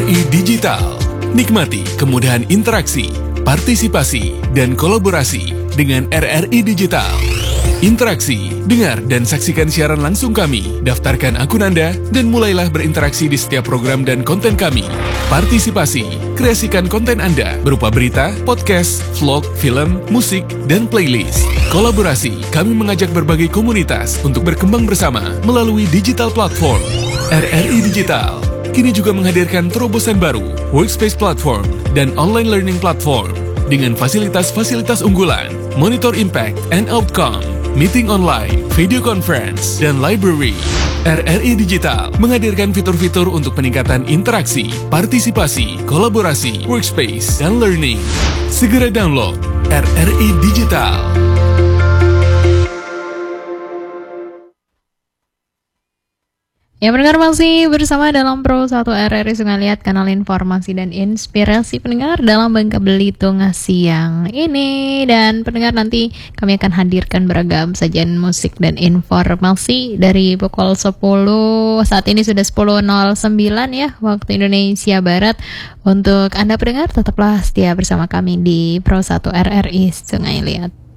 RRI Digital. Nikmati kemudahan interaksi, partisipasi, dan kolaborasi dengan RRI Digital. Interaksi, dengar dan saksikan siaran langsung kami, daftarkan akun Anda, dan mulailah berinteraksi di setiap program dan konten kami. Partisipasi, kreasikan konten Anda berupa berita, podcast, vlog, film, musik, dan playlist. Kolaborasi, kami mengajak berbagai komunitas untuk berkembang bersama melalui digital platform. RRI Digital kini juga menghadirkan terobosan baru, workspace platform, dan online learning platform dengan fasilitas-fasilitas unggulan, monitor impact and outcome, meeting online, video conference, dan library. RRI Digital menghadirkan fitur-fitur untuk peningkatan interaksi, partisipasi, kolaborasi, workspace, dan learning. Segera download RRI Digital. Ya, pendengar masih bersama dalam Pro 1 RRI Sungai Liat, kanal informasi dan inspirasi pendengar dalam Bangka Belitung siang ini. Dan pendengar, nanti kami akan hadirkan beragam sajian musik dan informasi dari pukul 10. Saat ini sudah 10.09 ya, waktu Indonesia Barat. Untuk Anda pendengar, tetaplah setia bersama kami di Pro 1 RRI Sungai Liat.